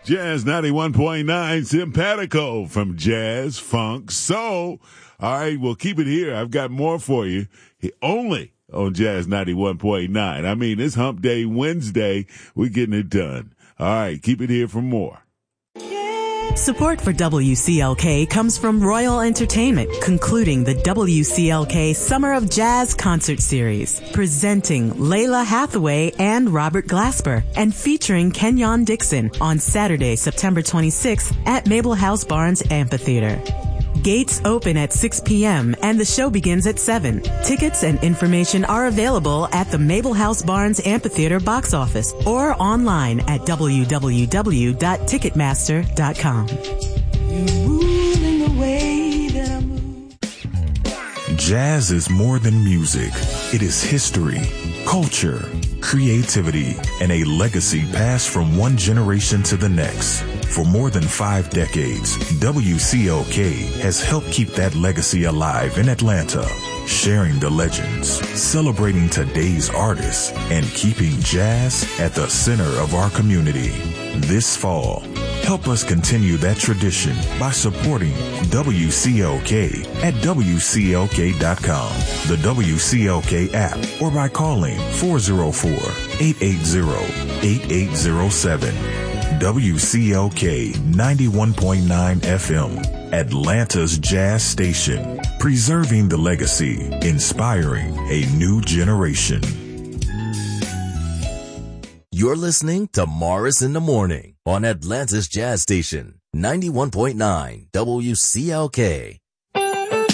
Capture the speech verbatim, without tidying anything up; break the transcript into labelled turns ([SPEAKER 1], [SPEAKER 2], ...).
[SPEAKER 1] Jazz ninety-one point nine, simpatico from Jazz, Funk, Soul. All right, we'll keep it here. I've got more for you. Only on Jazz ninety-one point nine. I mean, it's Hump Day Wednesday. We're getting it done. All right, keep it here for more.
[SPEAKER 2] Support for W C L K comes from Royal Entertainment, concluding the W C L K Summer of Jazz Concert Series, presenting Layla Hathaway and Robert Glasper, and featuring Kenyon Dixon on Saturday, September twenty-sixth at Mabel House Barnes Amphitheater. Gates open at six p.m. and the show begins at seven. Tickets and information are available at the Mabel House Barnes Amphitheater box office or online at w w w dot ticketmaster dot com.
[SPEAKER 3] Jazz is more than music. It is history, culture, creativity, and a legacy passed from one generation to the next. For more than five decades, W C L K has helped keep that legacy alive in Atlanta, sharing the legends, celebrating today's artists, and keeping jazz at the center of our community. This fall, help us continue that tradition by supporting W C L K at W C L K dot com, the W C L K app, or by calling four oh four, eight eight zero, eight eight zero seven. W C L K ninety-one point nine F M, Atlanta's jazz station, preserving the legacy, inspiring a new generation.
[SPEAKER 4] You're listening to Morris in the Morning on Atlanta's jazz station, ninety-one point nine W C L K.